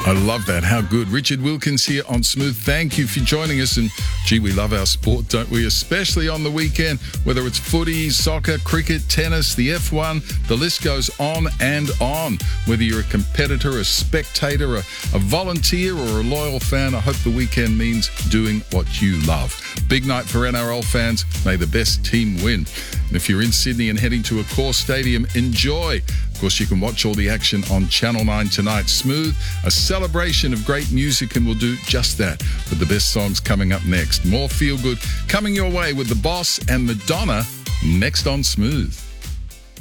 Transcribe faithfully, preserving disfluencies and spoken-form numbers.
I love that. How good. Richard Wilkins here on Smooth. Thank you for joining us. And gee, we love our sport, don't we? Especially on the weekend, whether it's footy, soccer, cricket, tennis, the F one, the list goes on and on. Whether you're a competitor, a spectator, a, a volunteer or a loyal fan, I hope the weekend means doing what you love. Big night for N R L fans. May the best team win. And if you're in Sydney and heading to Accor Stadium, enjoy. Of course, you can watch all the action on Channel nine tonight. Smooth, a celebration of great music, and we'll do just that with the best songs coming up next. More feel good coming your way with The Boss and Madonna next on Smooth.